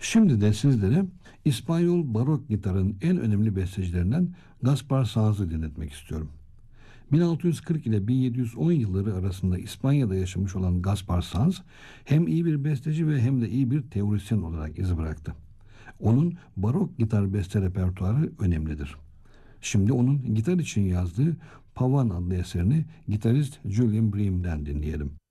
Şimdi de sizlere İspanyol barok gitarın en önemli bestecilerinden Gaspar Sanz'ı dinletmek istiyorum. 1640 ile 1710 yılları arasında İspanya'da yaşamış olan Gaspar Sanz hem iyi bir besteci ve hem de iyi bir teorisyen olarak iz bıraktı. Onun barok gitar beste repertuarı önemlidir. Şimdi onun gitar için yazdığı Pavan adlı eserini gitarist Julian Bream'den dinleyelim.